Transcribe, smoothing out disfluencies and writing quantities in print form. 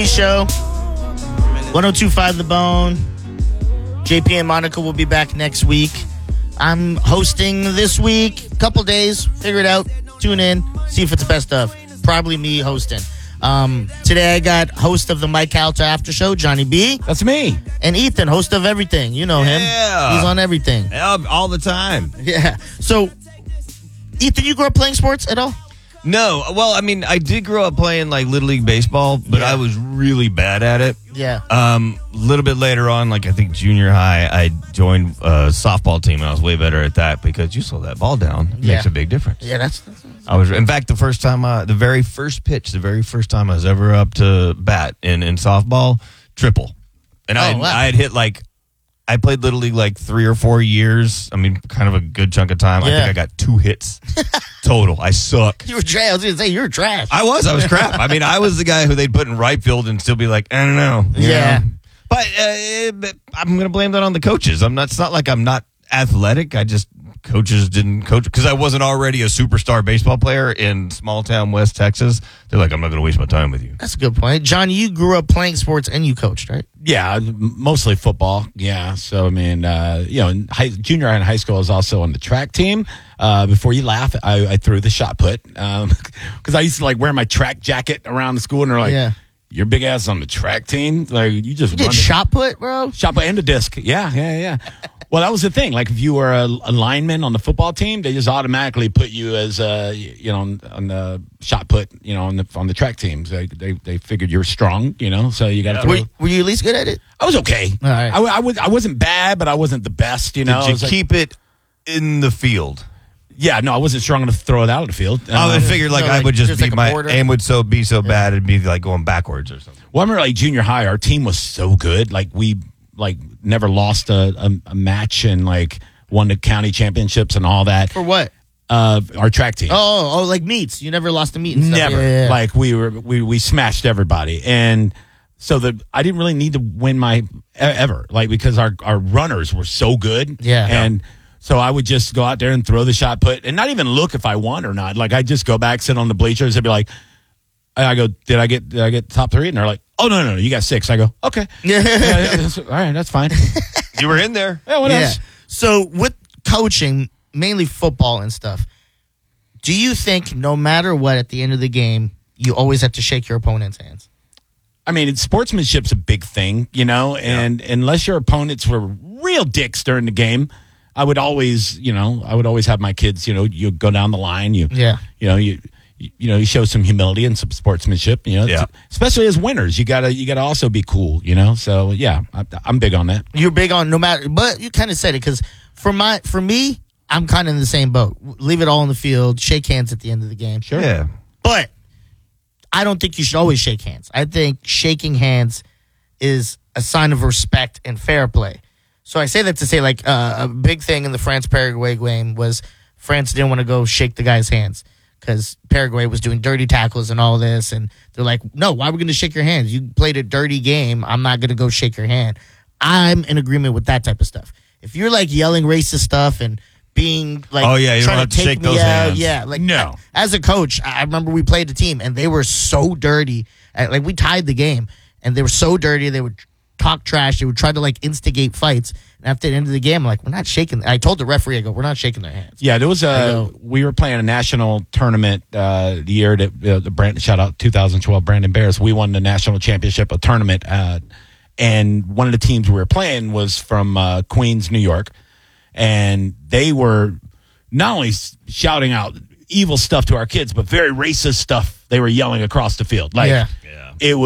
Show 102.5 The Bone. JP and Monica will be back next week. I'm hosting this week. Couple days. Figure it out. Tune in. See if it's the best of. Probably me hosting. Today I got host of the Mike Calta After Show, Johnny B. That's me. And Ethan, host of everything. You know him. He's on everything. All the time. Yeah. So, Ethan, you grew up playing sports at all? No. Well, I mean, I did grow up playing like Little League Baseball, but I was really bad at it. Yeah. A little bit later on, like I think junior high, I joined a softball team, and I was way better at that because you slow that ball down. It makes a big difference. Yeah, that's In fact, the very first time I was ever up to bat in softball, triple. And I had hit I played Little League like 3 or 4 years. I mean, kind of a good chunk of time. Yeah. I think I got 2 hits total. I suck. You were trash. I was going to say, you were trash. I was crap. I mean, I was the guy who they'd put in right field and still be like, I don't know. you know? But I'm going to blame that on the coaches. It's not like I'm not athletic. Coaches didn't coach because I wasn't already a superstar baseball player in small town West Texas. They're like, I'm not going to waste my time with you. That's a good point. John, you grew up playing sports and you coached, right? Yeah, mostly football. Yeah. So, I mean, in junior high and high school, I was also on the track team. Before you laugh, I threw the shot put because I used to wear my track jacket around the school and they're like, your big ass on the track team? Like, you did shot put, bro? Shot put and a disc. Yeah. Well, that was the thing. Like, if you were a lineman on the football team, they just automatically put you as, on the shot put, on the track teams. They figured you're strong, so you got to throw. Were you at least good at it? I was okay. All right. I wasn't bad, but I wasn't the best, Did you keep it in the field? Yeah, no, I wasn't strong enough to throw it out of the field. I figured I would just be like my aim would be so bad it'd be like going backwards or something. Well, I remember junior high, our team was so good. We never lost a match and won the county championships and all that. For what? Our track team. Oh, like meets. You never lost a meet and stuff. Never. Yeah. We smashed everybody. And so I didn't really need to win ever. Because our runners were so good. Yeah. And so I would just go out there and throw the shot put and not even look if I won or not. I'd just go back, sit on the bleachers and be like, I go, did I get top 3? And they're like, oh, no, you got 6. I go, okay. All right, that's fine. You were in there. Yeah, what else? So with coaching, mainly football and stuff, do you think no matter what at the end of the game, you always have to shake your opponent's hands? I mean, sportsmanship's a big thing, and unless your opponents were real dicks during the game, I would always have my kids, you go down the line, you show some humility and some sportsmanship, especially as winners, you gotta also be cool, So yeah, I'm big on that. You're big on no matter, but you kind of said it because for me, I'm kind of in the same boat. Leave it all in the field, shake hands at the end of the game. Sure. Yeah. But I don't think you should always shake hands. I think shaking hands is a sign of respect and fair play. So I say that to say a big thing in the France-Paraguay game was France didn't want to go shake the guy's hands because Paraguay was doing dirty tackles and all this. And they're like, no, why are we going to shake your hands? You played a dirty game. I'm not going to go shake your hand. I'm in agreement with that type of stuff. If you're yelling racist stuff and being you don't have to shake those hands. Yeah, no. As a coach, I remember we played a team and they were so dirty. We tied the game and they were so dirty. They would talk trash. They would try to instigate fights. And after the end of the game, I'm like, we're not shaking. I told the referee, I go, we're not shaking their hands. Yeah, there was we were playing a national tournament the year that shout out 2012 Brandon Bears. We won the national championship, a tournament. And one of the teams we were playing was from Queens, New York. And they were not only shouting out evil stuff to our kids, but very racist stuff they were yelling across the field. It was